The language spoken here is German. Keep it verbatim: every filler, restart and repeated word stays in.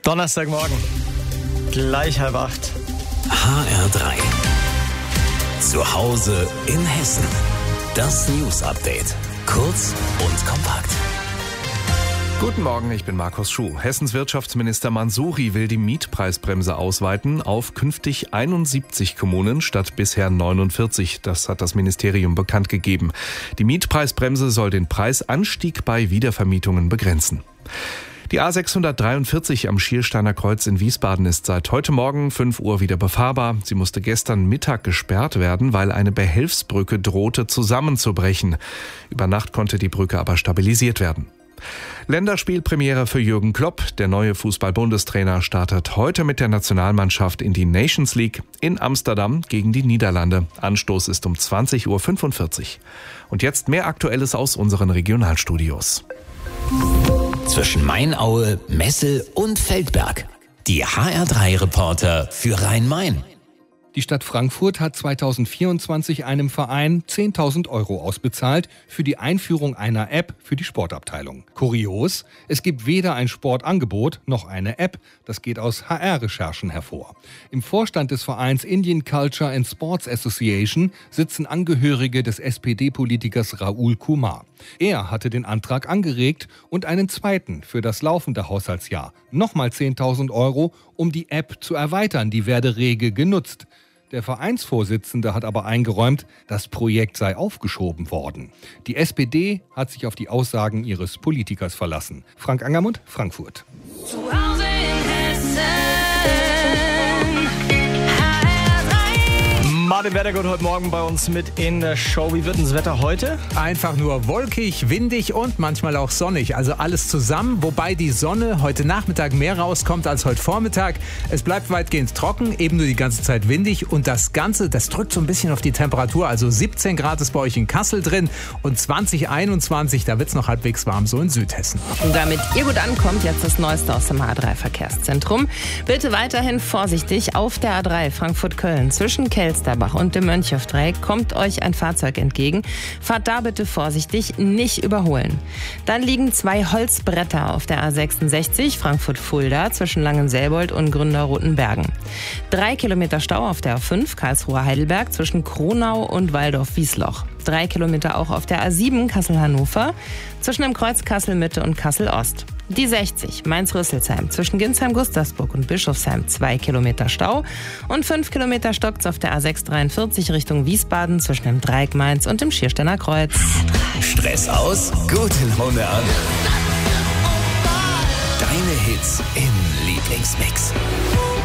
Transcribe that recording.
Donnerstagmorgen, gleich halb acht. H R drei. Zu Hause in Hessen. Das News Update. Kurz und kompakt. Guten Morgen, ich bin Markus Schuh. Hessens Wirtschaftsminister Mansouri will die Mietpreisbremse ausweiten auf künftig einundsiebzig Kommunen statt bisher neunundvierzig. Das hat das Ministerium bekannt gegeben. Die Mietpreisbremse soll den Preisanstieg bei Wiedervermietungen begrenzen. Die A sechshundertdreiundvierzig am Schiersteiner Kreuz in Wiesbaden ist seit heute Morgen fünf Uhr wieder befahrbar. Sie musste gestern Mittag gesperrt werden, weil eine Behelfsbrücke drohte zusammenzubrechen. Über Nacht konnte die Brücke aber stabilisiert werden. Länderspielpremiere für Jürgen Klopp. Der neue Fußball-Bundestrainer startet heute mit der Nationalmannschaft in die Nations League in Amsterdam gegen die Niederlande. Anstoß ist um zwanzig Uhr fünfundvierzig. Und jetzt mehr Aktuelles aus unseren Regionalstudios. Zwischen Mainaue, Messel und Feldberg. Die H R drei Reporter für Rhein-Main. Die Stadt Frankfurt hat zweitausendvierundzwanzig einem Verein zehntausend Euro ausbezahlt für die Einführung einer App für die Sportabteilung. Kurios, es gibt weder ein Sportangebot noch eine App. Das geht aus H R-Recherchen hervor. Im Vorstand des Vereins Indian Culture and Sports Association sitzen Angehörige des S P D-Politikers Rahul Kumar. Er hatte den Antrag angeregt und einen zweiten für das laufende Haushaltsjahr. Nochmal zehntausend Euro, um die App zu erweitern. Die werde rege genutzt. Der Vereinsvorsitzende hat aber eingeräumt, das Projekt sei aufgeschoben worden. Die S P D hat sich auf die Aussagen ihres Politikers verlassen. Frank Angermund, Frankfurt. Zu Hause in Hessen. Martin Wettergott heute Morgen bei uns mit in der Show. Wie wird denn das Wetter heute? Einfach nur wolkig, windig und manchmal auch sonnig. Also alles zusammen, wobei die Sonne heute Nachmittag mehr rauskommt als heute Vormittag. Es bleibt weitgehend trocken, eben nur die ganze Zeit windig. Und das Ganze, das drückt so ein bisschen auf die Temperatur. Also siebzehn Grad ist bei euch in Kassel drin und zwanzig einundzwanzig, da wird es noch halbwegs warm, so in Südhessen. Und damit ihr gut ankommt, jetzt das Neueste aus dem A drei Verkehrszentrum. Bitte weiterhin vorsichtig auf der A drei Frankfurt-Köln zwischen Kelsterbach und dem Mönchhofdreieck kommt euch ein Fahrzeug entgegen. Fahrt da bitte vorsichtig, nicht überholen. Dann liegen zwei Holzbretter auf der A sechsundsechzig Frankfurt-Fulda zwischen Langenselbold und Gründerrotenbergen. Drei Kilometer Stau auf der A fünf Karlsruhe-Heidelberg zwischen Kronau und Waldorf-Wiesloch. Drei Kilometer auch auf der A sieben Kassel-Hannover zwischen dem Kreuz Kassel-Mitte und Kassel-Ost. Die sechzig Mainz-Rüsselsheim zwischen Ginsheim-Gustavsburg und Bischofsheim zwei Kilometer Stau und fünf Kilometer stockt's auf der A sechs dreiundvierzig Richtung Wiesbaden zwischen dem Dreieck Mainz und dem Schiersteiner Kreuz. Stress aus, gute Laune an. Deine Hits im Lieblingsmix.